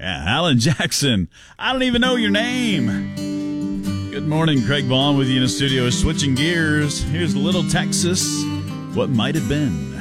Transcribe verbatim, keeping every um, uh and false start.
Yeah, Alan Jackson. I don't even know your name. Good morning, Craig Vaughn with you in the studio, switching gears. Here's Little Texas, What Might Have Been.